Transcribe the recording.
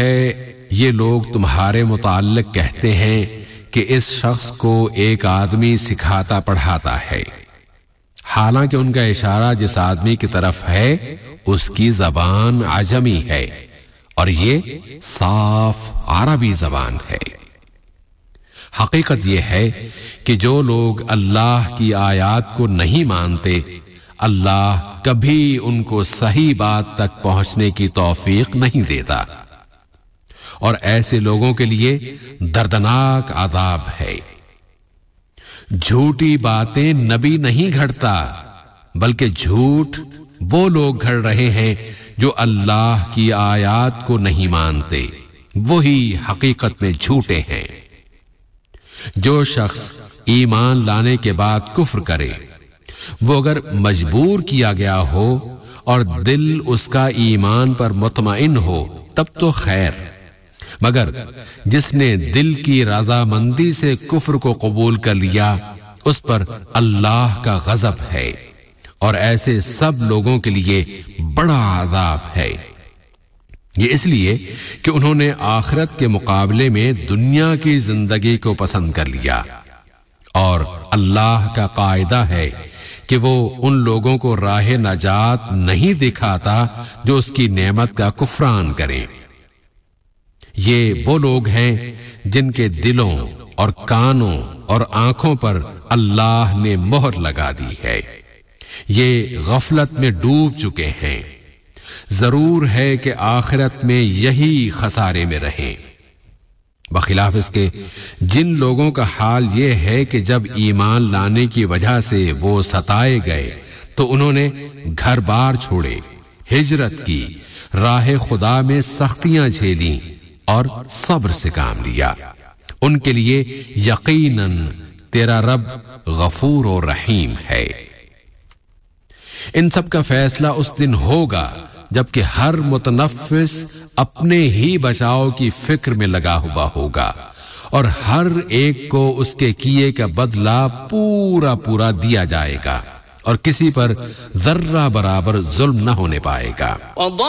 ہے یہ لوگ تمہارے متعلق کہتے ہیں کہ اس شخص کو ایک آدمی سکھاتا پڑھاتا ہے، حالانکہ ان کا اشارہ جس آدمی کی طرف ہے اس کی زبان عجمی ہے اور یہ صاف عربی زبان ہے۔ حقیقت یہ ہے کہ جو لوگ اللہ کی آیات کو نہیں مانتے، اللہ کبھی ان کو صحیح بات تک پہنچنے کی توفیق نہیں دیتا، اور ایسے لوگوں کے لیے دردناک عذاب ہے۔ جھوٹی باتیں نبی نہیں گھڑتا، بلکہ جھوٹ وہ لوگ گھڑ رہے ہیں جو اللہ کی آیات کو نہیں مانتے، وہی حقیقت میں جھوٹے ہیں۔ جو شخص ایمان لانے کے بعد کفر کرے، وہ اگر مجبور کیا گیا ہو اور دل اس کا ایمان پر مطمئن ہو تب تو خیر، مگر جس نے دل کی رضامندی سے کفر کو قبول کر لیا اس پر اللہ کا غضب ہے، اور ایسے سب لوگوں کے لیے بڑا عذاب ہے۔ یہ اس لیے کہ انہوں نے آخرت کے مقابلے میں دنیا کی زندگی کو پسند کر لیا، اور اللہ کا قاعدہ ہے کہ وہ ان لوگوں کو راہ نجات نہیں دکھاتا جو اس کی نعمت کا کفران کریں۔ یہ وہ لوگ ہیں جن کے دلوں اور کانوں اور آنکھوں پر اللہ نے مہر لگا دی ہے، یہ غفلت میں ڈوب چکے ہیں، ضرور ہے کہ آخرت میں یہی خسارے میں رہیں۔ بخلاف اس کے جن لوگوں کا حال یہ ہے کہ جب ایمان لانے کی وجہ سے وہ ستائے گئے تو انہوں نے گھر بار چھوڑے، ہجرت کی، راہ خدا میں سختیاں جھیلیں اور صبر سے کام لیا، ان کے لیے یقیناً تیرا رب غفور و رحیم ہے۔ ان سب کا فیصلہ اس دن ہوگا جبکہ ہر متنفس اپنے ہی بچاؤ کی فکر میں لگا ہوا ہوگا، اور ہر ایک کو اس کے کیے کا بدلہ پورا پورا دیا جائے گا، اور کسی پر ذرہ برابر ظلم نہ ہونے پائے گا۔